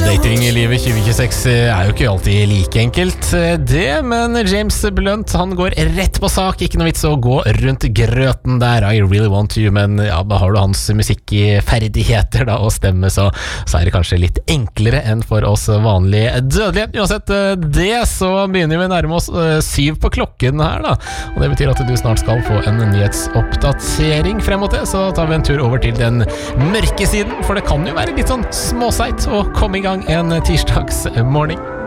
Dating i livet 2026 jo ikke alltid like enkelt det, men James Blunt han går rett på sak, ikke noe vits å gå rundt grøten der. I really want you, men ja, har du hans musikkferdigheter da, og stemme, så det kanskje litt enklere enn for oss vanlige dødelige. Uansett det, så begynner vi å nærme oss 7 på klokken her da, og det betyr at du snart skal få en nyhetsoppdatering. Frem mot det så tar vi en tur over til den mørke siden, for det kan jo være litt sånn småseit å komme i gang en tirsdagsmorgen.